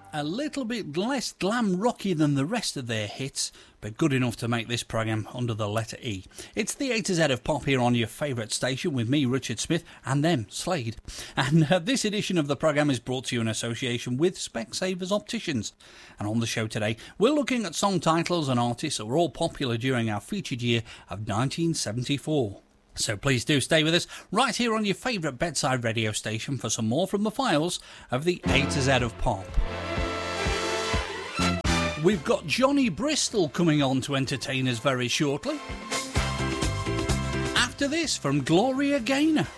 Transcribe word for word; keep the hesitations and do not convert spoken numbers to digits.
A little bit less glam rocky than the rest of their hits, but good enough to make this programme under the letter E. It's the A to Z of Pop here on your favourite station with me, Richard Smith, and them, Slade. And uh, this edition of the programme is brought to you in association with Specsavers Opticians. And on the show today, we're looking at song titles and artists that were all popular during our featured year of nineteen seventy-four. So please do stay with us right here on your favourite bedside radio station for some more from the files of the A to Z of Pop. We've got Johnny Bristol coming on to entertain us very shortly. After this, from Gloria Gaynor.